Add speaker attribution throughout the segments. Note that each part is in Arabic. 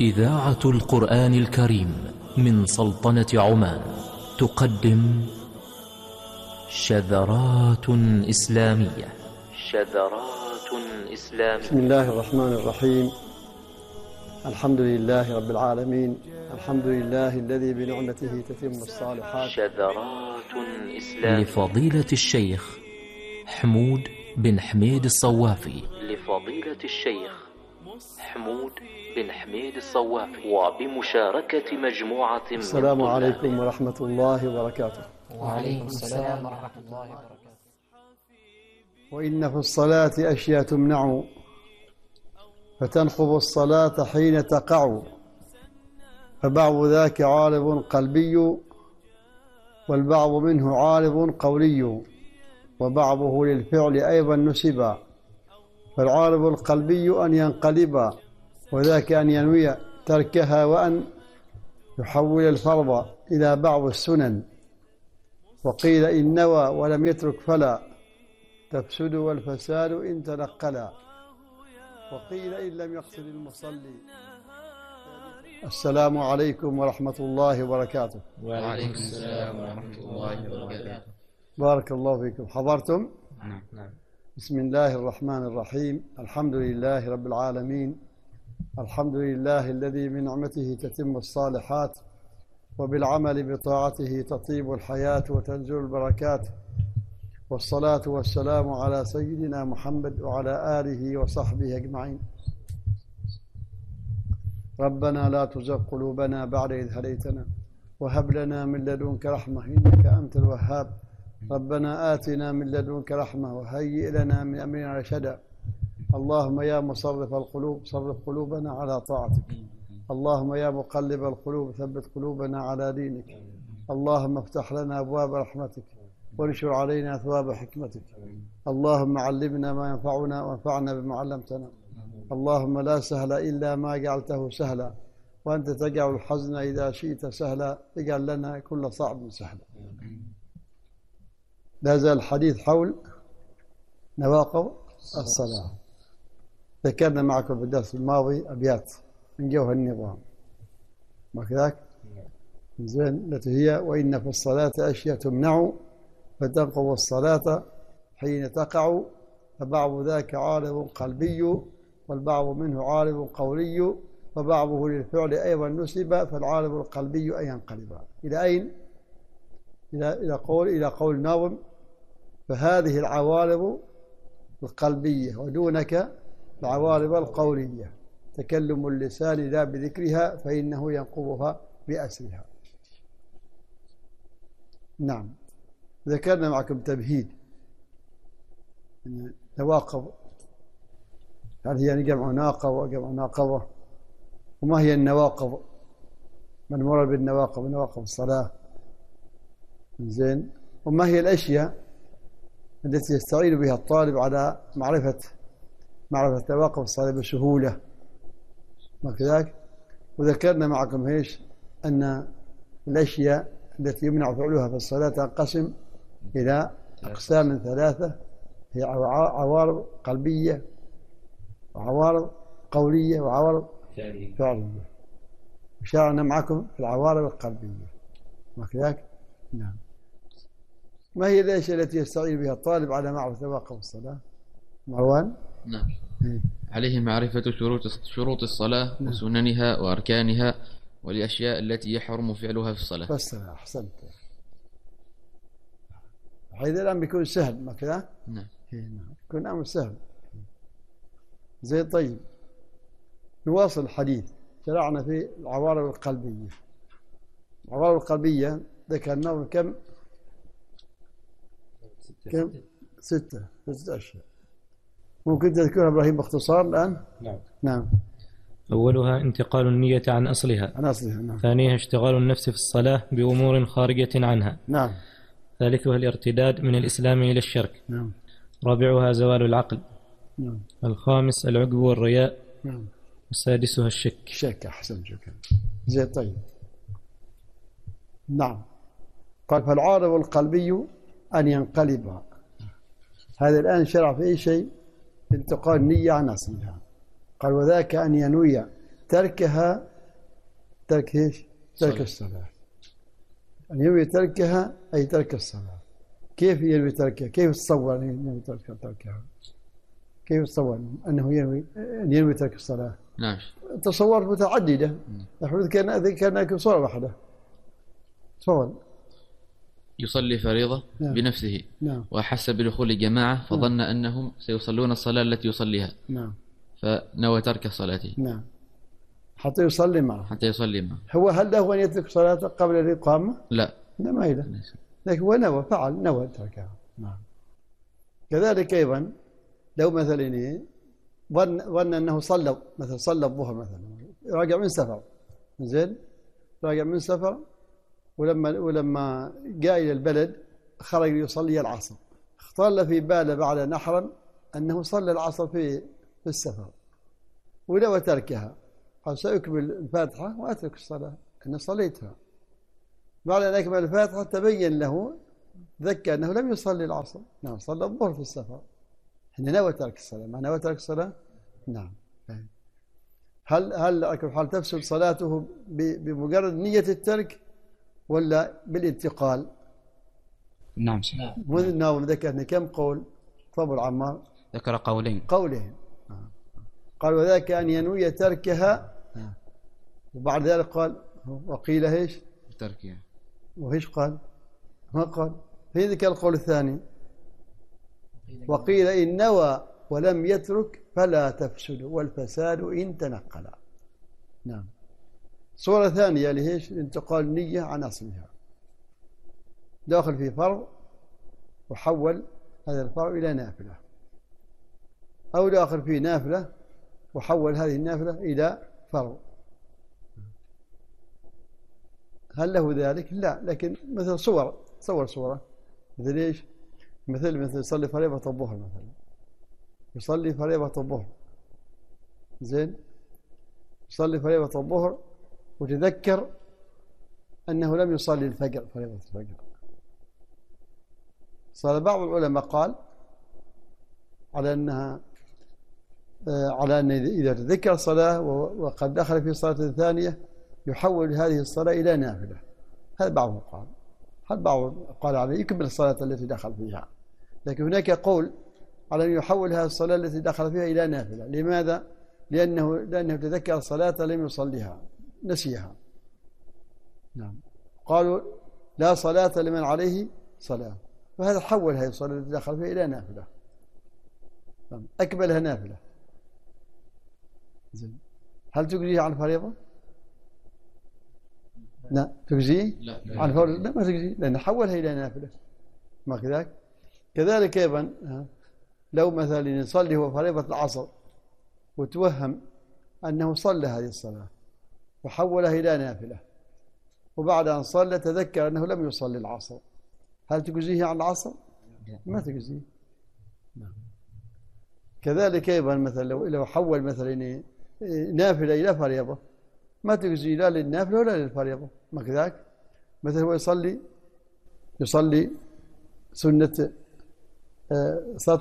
Speaker 1: إذاعة القرآن الكريم من سلطنة عمان تقدم شذرات إسلامية.
Speaker 2: بسم الله الرحمن الرحيم. الحمد لله رب العالمين، الحمد لله الذي بنعمته تتم الصالحات.
Speaker 1: شذرات إسلامية لفضيلة الشيخ حمود بن حميد الصوافي. وبمشاركة مجموعة من
Speaker 2: السلام عليكم ورحمة الله وبركاته.
Speaker 3: وعليكم السلام ورحمة الله وبركاته.
Speaker 2: وإن في الصلاة أشياء تمنع فتنخب الصلاة حين تقع، فبعض ذاك عارض قلبي والبعض منه عارض قولي، وبعضه للفعل أيضا نسبا، فالعارض القلبي أن ينقلب، وذاك أن ينوي تركها وأن يحول الفرض إلى بعض السنن، وقيل إن نوى ولم يترك فلا تفسد والفساد إن تنقلا، وقيل إن لم يقصد المصلي. السلام عليكم ورحمة الله وبركاته.
Speaker 3: وعليكم السلام ورحمة الله وبركاته.
Speaker 2: بارك الله فيكم. حضرتم؟
Speaker 3: نعم.
Speaker 2: بسم الله الرحمن الرحيم. الحمد لله رب العالمين، الحمد لله الذي بنعمته تتم الصالحات، وبالعمل بطاعته تطيب الحياة وتنزل البركات، والصلاة والسلام على سيدنا محمد وعلى آله وصحبه أجمعين. ربنا لا تزغ قلوبنا بعد إذ هديتنا وهب لنا من لدنك رحمة إنك أنت الوهاب. ربنا آتنا من لدنك رحمة وهيئ لنا من أمرنا رشدا. اللهم يا مصرف القلوب صرف قلوبنا على طاعتك. اللهم يا مقلب القلوب ثبت قلوبنا على دينك. اللهم افتح لنا أبواب رحمتك وانشر علينا ثواب حكمتك. اللهم علمنا ما ينفعنا وانفعنا بما علمتنا. اللهم لا سهل إلا ما جعلته سهلا، وأنت تجعل الحزن إذا شئت سهلا، اجعل لنا كل صعب سهلا. لا زال الحديث حول نواقض الصلاة. ذكرنا معكم في الدرس الماضي أبيات من جوهر النظام، ما كذاك؟ زين. التي هي: وإن في الصلاة أشياء تمنع فتنقض الصلاة حين تقع، فبعض ذاك عارض قلبي والبعض منه عارض قولي، وبعضه للفعل أيضا نسب، فالعارض القلبي أن ينقلب. إلى أين؟ إلى قول الناظم: فهذه العوارض القلبية ودونك العوارض القولية، تكلم اللسان لا بذكرها فإنه ينقضها بأسرها. نعم. ذكرنا معكم تمهيد نواقض، هل هي جمع ناقة وجمع ناقضة، وما هي النواقض، من مر بالنواقض، نواقض الصلاة. زين. وما هي الأشياء التي يستعين بها الطالب على معرفة نواقض الصلاة بسهولة، ما كذاك؟ وذكرنا معكم ايش؟ أن الأشياء التي يمنع فعلها في الصلاة تنقسم إلى أقسام ثلاثة، هي عوارض قلبية وعوارض قولية وعوارض فعلية. وشارعنا معكم في العوارض القلبية، ما كذاك؟ نعم. ما هي الأشياء التي يستعين بها الطالب على معرفة نواقض الصلاة؟ مروان؟
Speaker 4: نعم. عليه معرفة شروط الصلاة وسننها وأركانها والأشياء التي يحرم فعلها في الصلاة.
Speaker 2: بس أحسنت. هذا الآن بيكون سهل، ما كذا؟
Speaker 4: نعم.
Speaker 2: يكون أمر سهل. زي. طيب، نواصل الحديث. شرعنا في العوارض القلبية. العوارض القلبية ذكرنا كم؟ ستة أشياء. ممكن تذكرها إبراهيم باختصار الآن؟ نعم.
Speaker 5: أولها انتقال النية عن أصلها.
Speaker 2: نعم.
Speaker 5: ثانيها اشتغال النفس في الصلاة بأمور خارجة عنها.
Speaker 2: نعم.
Speaker 5: ثالثها الارتداد من الإسلام إلى الشرك.
Speaker 2: نعم.
Speaker 5: رابعها زوال العقل.
Speaker 2: نعم.
Speaker 5: الخامس العجب والرياء.
Speaker 2: نعم.
Speaker 5: السادسها الشك.
Speaker 2: أحسن شكرا. زي. طيب. نعم. قال: فالعارض القلبي أن ينقلب. هذا الآن شرع في أي شيء؟ انتقال النية عن أصلها. قال: وذاك أن ينوي تركها ترك إيش؟ ترك الصلاة. أن ينوي تركها أي ترك الصلاة. كيف ينوي تركها؟ كيف تصور أن ينوي تركها؟ كيف تصور أنه ينوي ترك الصلاة؟
Speaker 4: نعم.
Speaker 2: تصورات متعددة. نحن كان صورة واحدة. تصور
Speaker 4: يصلي فريضة
Speaker 2: نعم.
Speaker 4: بنفسه
Speaker 2: نعم.
Speaker 4: وأحس بدخول جماعة فظن أنهم سيصلون الصلاة التي يصليها
Speaker 2: نعم.
Speaker 4: فنوى ترك صلاته
Speaker 2: نعم حتى يصلي معه.
Speaker 4: حتى يصلي معه.
Speaker 2: هل له أن يترك صلاته قبل الإقامة؟
Speaker 4: لا.
Speaker 2: لا ما له. لكن هو نوى فعل نوى تركها. نعم. كذلك أيضا لو مثلا ظن أنه صلى الظهر مثلا راجع من سفر زين راجع من سفر ولما جاء إلى البلد خرج يصلي العصر اختل في باله بعد نحرا أنه صلى العصر في السفر ولو تركها قال سأكمل الفاتحة وأترك الصلاة أنا صليتها. بعد أن أكمل الفاتحة تبين له ذكى أنه لم يصلي العصر. نعم صلى الظهر في السفر. هنا نوى ترك الصلاة. ما نوى ترك الصلاة؟ نعم. هل تفسد صلاته بمجرد نية الترك ولا بالانتقال؟
Speaker 6: نعم.
Speaker 2: النووي ذكرنا كم قول؟ تفضل عمار.
Speaker 6: ذكر قولين.
Speaker 2: قال وذاك أن ينوي تركها وبعد ذلك قال وقيل ايش؟
Speaker 4: تركها.
Speaker 2: وإيش قال؟ ما قال. في ذلك القول الثاني وقيل إن نوى ولم يترك فلا تفسد والفساد إن تنقل. نعم. صورة ثانية لهيش انتقال النية عن أصلها داخل في فرض وحول هذا الفرض إلى نافلة أو داخل في نافلة وحول هذه النافلة إلى فرض. هل له ذلك؟ لا. لكن مثل صورة مثل إيش؟ مثل يصلي فريضة الظهر مثلا يصلي فريضة الظهر زين يصلي فريضة الظهر وتذكر أنه لم يصلي الفجر فريضة الفجر. صار بعض العلماء قال على أن إذا تذكر صلاة وقد دخل في صلاة ثانية يحول هذه الصلاة إلى نافلة. هذا بعضهم قال. بعض قال عليه يكمل الصلاة التي دخل فيها. لكن هناك قول على أن يحول هذه الصلاة التي دخل فيها إلى نافلة. لماذا؟ لأنه تذكر صلاة لم يصليها نسيها. نعم. قالوا لا صلاة لمن عليه صلاة فهذا حول هذه الصلاة التي دخل فيها إلى نافلة أكملها نافلة. زين. هل تجزيه عن فريضة؟ لا. تجزيه عن فريضة؟ لا ما تجزيه لأن حولها إلى نافلة. ما كذلك؟ كذلك أيضا لو مثلا يصلي هو فريضة العصر وتوهم أنه صلى هذه الصلاة وحولها إلى نافلة وبعد أن صلى تذكر أنه لم يصلي العصر هل تجزيه عن العصر؟ ما تجزيه. كذلك أيضا مثلا لو حول مثلا نافلة إلى فريضة ما تجزيه لا للنافلة ولا للفريضة. ما كذلك؟ مثلا هو يصلي سنة صلاة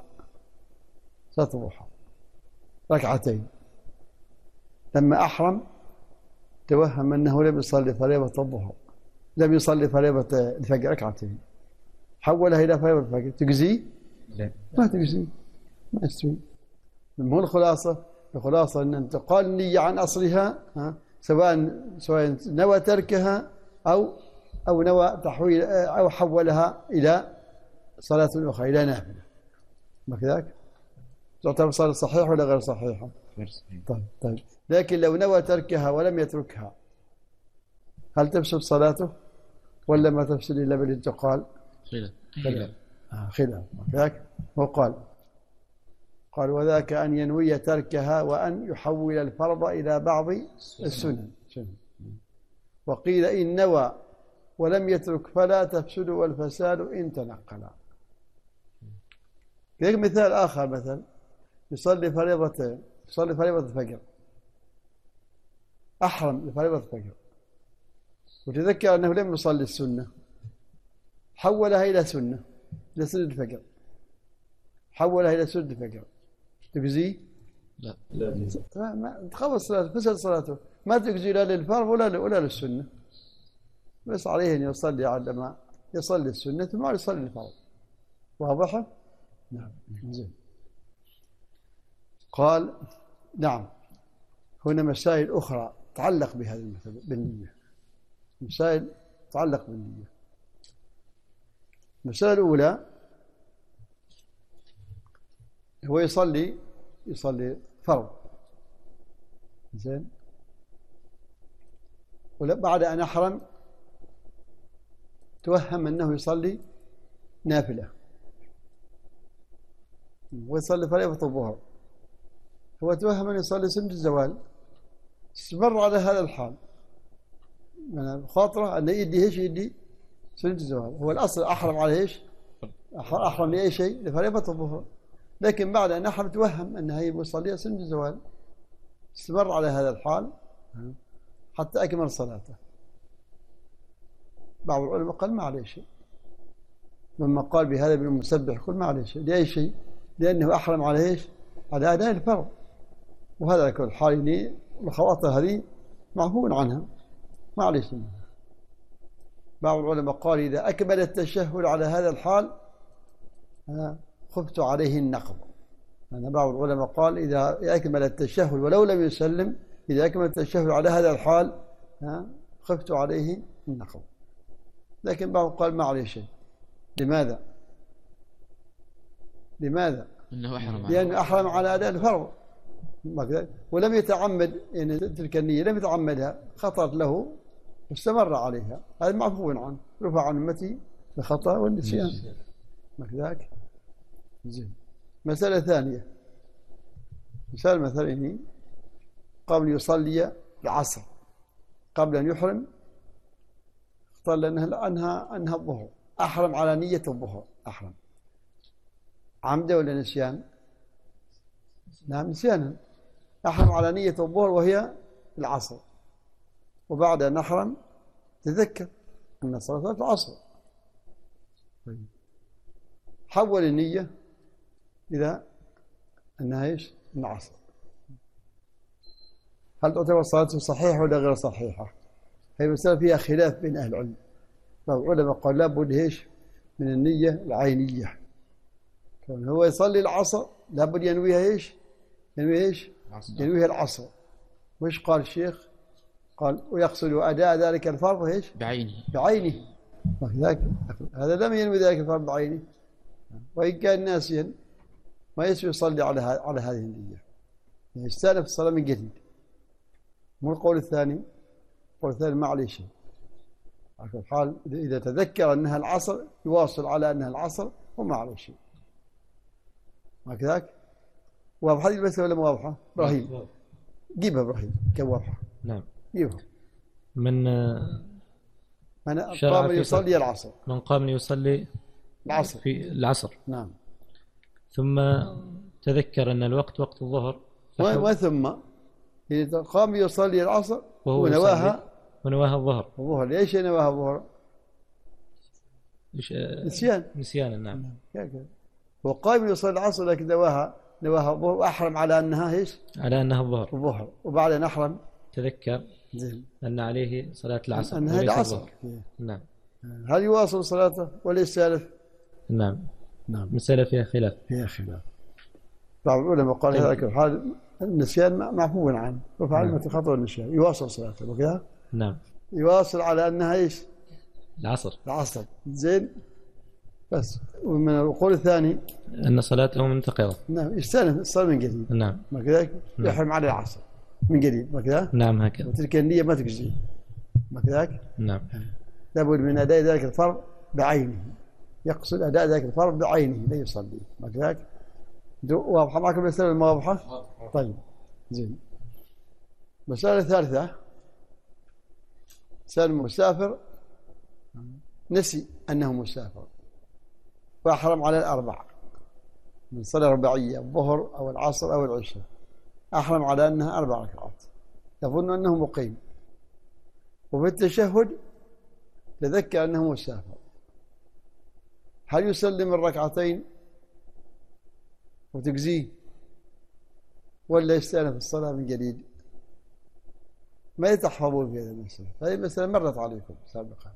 Speaker 2: الضحى ركعتين لما أحرم توهم أنه لم يصلي فريضة الضحى لم يصلي فريضة الفجر ركعتين حولها إلى فريضة الفجر تجزيه؟
Speaker 6: لا
Speaker 2: ما تجزيه ما يستوي. مو الخلاصة أن انتقال النية عن أصلها سواء نوى تركها أو نوى تحويل أو حولها إلى صلاة أخرى إلى نافلة. ما كذلك؟ تعتبر صلاة صحيحة ولا غير صحيحة؟ طيب. لكن لو نوى تركها ولم يتركها هل تفسد صلاته ولا ما تفسد إلا بالانتقال؟ خلاف. كذلك هو قال وذاك أن ينوي تركها وأن يحول الفرض إلى بعض السنن. وقيل إن نوى ولم يترك فلا تفسد والفساد إن تنقل. كذلك مثال آخر مثلا يصلي فريضة الفجر أحرم لفريضة الفجر وتذكر أنه لم يصلي السنة حولها إلى سنة الفجر تجزيه؟
Speaker 4: لا.
Speaker 2: تخلص صلاته، فسد صلاته، ما تجزي لا للفرض ولا للسنة، بس عليه أن يصلي على ما يصلي السنة ثم يصلي الفرض. واضح؟ نعم. زين. قال نعم، هنا مسائل أخرى تتعلق بهذه المسألة بالنية، مسائل تتعلق بالنية. المسألة الأولى، هو يصلي فرض، زين، بعد أن أحرم توهم أنه يصلي نافلة ويصلي فريضة الظهر، هو توهم أن يصلي سنة الزوال، استمر على هذا الحال من خاطره أن يدي إيش؟ يدي سنة الزوال. هو الأصل أحرم على إيش؟ أحرم لأي شيء؟ لفريضة الظهر، لكن بعد أن أحرم توهم أنها يصلي سنة الزوال، استمر على هذا الحال حتى أكمل صلاته. بعض العلماء قال ما عليه شيء، مما قال بهذا ابن المسبح يقول ما عليه شيء. لأي شيء؟ لأنه أحرم على إيش؟ على أداء الفرض، وهذا كل حال الخواطر هذه معفو عنها، ما عليه شيء. بعض العلماء قال إذا أكمل التشهد على هذا الحال خفت عليه النقض. يعني بعض العلماء قال إذا أكمل التشهد ولو لم يسلم، إذا أكمل التشهد على هذا الحال خفت عليه النقض. لكن بعض قال ما عليه شيء. لماذا؟ لأنه أحرم على أداء الفرض ولم يتعمد، يعني تلك النية لم يتعمدها، خطرت له واستمر عليها، هذا معفو عنه، رفع عن أمتي الخطأ والنسيان. كذلك. زين. مسألة ثانية، مثلا قبل يصلي العصر قبل أن يحرم، اختار لأنها أنها الظهر، أحرم على نية الظهر، أحرم عمدا ولا نسيان؟ نعم نسيانا. أحرم على نية الظهر وهي العصر، وبعد أن أحرم تذكر أن صلاة العصر، حول النية إلى أنها إيش؟ العصر. هل تعتبر صلاته صحيحة ولا غير صحيحة؟ هي مسألة فيها خلاف بين أهل العلم. بعض العلماء قال لابد إيش؟ من النية العينية. كون هو يصلي العصر لابد ينويها إيش؟ ينويها العصر. وإيش قال الشيخ؟ قال ويقصد أداء ذلك الفرض إيش؟ بعينه. هذا لم ينوي ذلك الفرض بعينه، وإن كان ناسيا ما يصلي على هذه النية، يعني يستأنف الصلاة من جديد. مو القول الثاني، القول الثاني ما عليه شيء. على كل حال إذا تذكر أنها العصر يواصل على أنها العصر وما عليه شيء. ما كذاك؟ واضحة هذه المسألة ولا مو واضحة؟ إبراهيم جيبها، إبراهيم كم واضحة؟
Speaker 5: نعم
Speaker 2: جيبها.
Speaker 5: من
Speaker 2: قام يصلي العصر،
Speaker 5: من قام يصلي
Speaker 2: العصر
Speaker 5: في العصر،
Speaker 2: نعم،
Speaker 5: ثم تذكر أن الوقت وقت الظهر،
Speaker 2: وثم قام يصلي العصر
Speaker 5: ونواها الظهر.
Speaker 2: ليش نواها الظهر؟ نسيان.
Speaker 5: نعم.
Speaker 2: هو قام يصلي العصر لكن نواها الظهر، وأحرم على أنها إيش؟
Speaker 5: على أنها الظهر.
Speaker 2: وبعد أن أحرم
Speaker 5: تذكر أن عليه صلاة العصر،
Speaker 2: أن هذا العصر.
Speaker 5: نعم.
Speaker 2: هل يواصل صلاته ولا يستأنف؟
Speaker 5: نعم. مسألة فيها خلاف. بعض
Speaker 2: العلماء قال هذا الحال النسيان معفو عنه، رفع عن خطأ النسيان، يواصل صلاته وكذا.
Speaker 5: نعم.
Speaker 2: يواصل على أنها إيش؟ العصر. زين. بس. ومن القول الثاني
Speaker 5: أن صلاته منتقضة.
Speaker 2: نعم، يستأنف الصلاة من جديد.
Speaker 5: نعم.
Speaker 2: ما كذلك يحرم على العصر من جديد، ما كذا؟
Speaker 5: نعم هكذا.
Speaker 2: وتلك النية ما تجزي، ما كذلك؟
Speaker 5: نعم.
Speaker 2: لابد من أداء ذلك الفرض بعينه، يقصد أداء ذلك الفرض بعينه لا يصلي، ما كذلك؟ واضحة معكم المسألة المواضحة؟ طيب زين. مسألة ثالثة، سأل مسافر نسي أنه مسافر فأحرم على الأربع من صلاة رباعية، الظهر أو العصر أو العشاء، أحرم على أنها 4 ركعات، يظن أنه مقيم، وفي التشهد تذكر أنه مسافر، هل يسلم الركعتين وتجزيه ولا يستأنف الصلاة من جديد؟ ما يتحفظون في هذه المسألة. هذه المسألة مرت عليكم سابقا.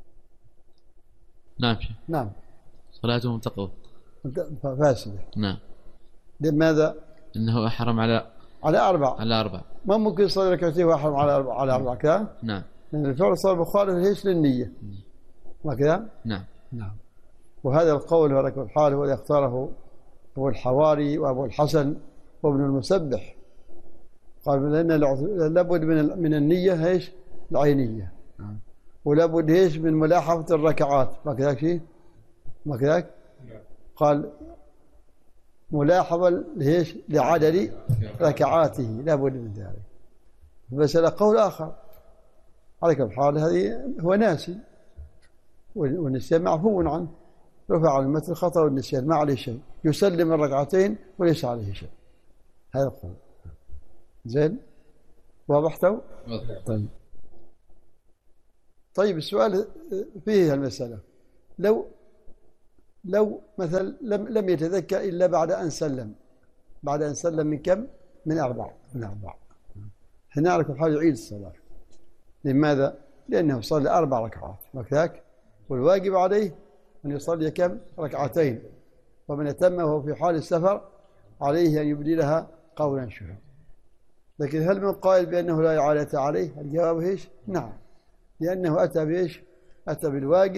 Speaker 4: نعم شيخ.
Speaker 2: نعم.
Speaker 4: صلاتهم تقوى.
Speaker 2: فاسدة.
Speaker 4: نعم.
Speaker 2: لماذا؟
Speaker 4: إنه أحرم على
Speaker 2: على 4. ما ممكن يصلي ركعتين ويحرم على 4 كذا؟
Speaker 4: نعم.
Speaker 2: لأن الفعل صار مخالف ليش للنية. ما كذا؟
Speaker 4: نعم.
Speaker 2: نعم. وهذا القول هو ركب الحال هو اللي اختاره أبو الحواري وأبو الحسن وابن المسبح. قال لأن لابد من النية ايش؟ العينية. ولابد ايش؟ من ملاحظة الركعات. ما كذاك شيء؟ ما كذاك؟ قال ملاحظة ايش؟ لعدد ركعاته لابد من ذلك. مسألة قول آخر على كل حال هذه هو ناسي والنسيان معفو عنه، رفع عن المثل خطأ والنسيان ما عليه شيء، يسلم الركعتين وليس عليه شيء. هذا القول. زين واضح تو؟ طيب السؤال فيه المسألة لو مثلا لم يتذكر إلا بعد أن سلم من كم؟ من 4. هنا على كل حال يعيد الصلاة. لماذا؟ لأنه صلى 4 ركعات وكذاك، والواجب عليه أن يصلي كم؟ 2 ومن أتم وهو في حال السفر عليه أن يبدلها قولا شهر. لكن هل من قائل بأنه لا إعادة عليه؟ الجواب إيش؟ نعم، لأنه أتى بإيش؟ أتى بالواجب